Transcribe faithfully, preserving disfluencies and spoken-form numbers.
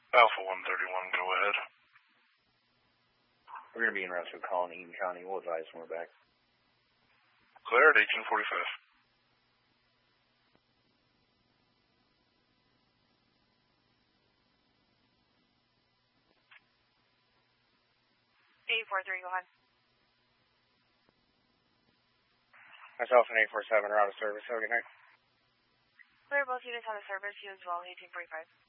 Alpha one thirty-one, go ahead. We're going to be in Russell calling Eaton County. We'll advise when we're back. Clear at eighteen forty-five. eight four three, go ahead. Myself and eight four seven are out of service. Have a good night. Clear, both units out of service. You as well, eighteen forty-five.